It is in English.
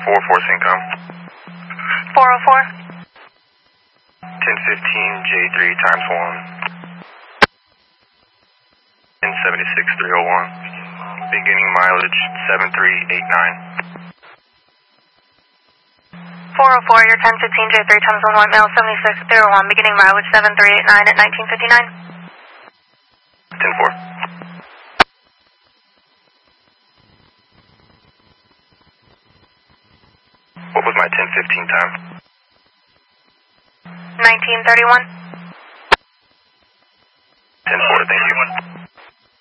404 Syncom. 404. 1015 J3 times 1. 1076 301. Beginning mileage 7389. 404, your 1015 J3 times 1 mail 76 301, beginning mileage 7389 at 1959. 10-4. What was my 1015 time? 1931.